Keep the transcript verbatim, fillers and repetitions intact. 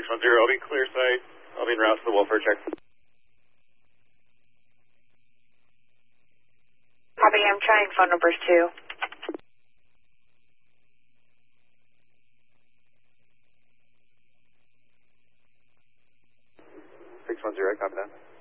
one zero, I'll be clear site. I'll be en route to the welfare check. Copy, I'm trying phone numbers too. six one zero, copy that.